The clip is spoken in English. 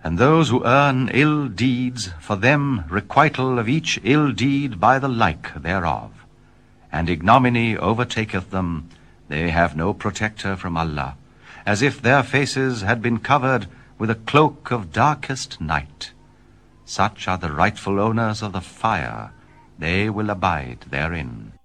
And those who earn ill deeds, for them requital of each ill deed by the like thereof. And ignominy overtaketh them, they have no protector from Allah, as if their faces had been covered with a cloak of darkest night. Such are the rightful owners of the fire, they will abide therein.